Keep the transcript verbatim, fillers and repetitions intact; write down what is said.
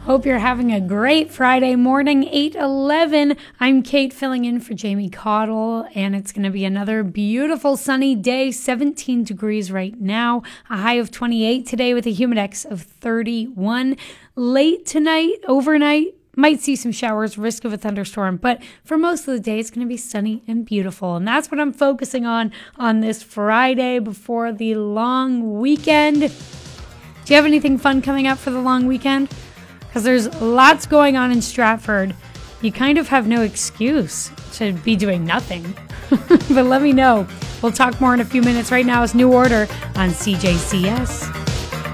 Hope you're having a great Friday morning, eight eleven. I'm Kate filling in for Jamie Cottle, and it's going to be another beautiful sunny day, seventeen degrees right now, a high of twenty-eight today with a humidex of thirty-one. Late tonight, overnight, might see some showers, risk of a thunderstorm, but for most of the day, it's going to be sunny and beautiful, and that's what I'm focusing on on this Friday before the long weekend. Do you have anything fun coming up for the long weekend? Because there's lots going on in Stratford. You kind of have no excuse to be doing nothing. But let me know. We'll talk more in a few minutes. Right now, it's New Order on C J C S.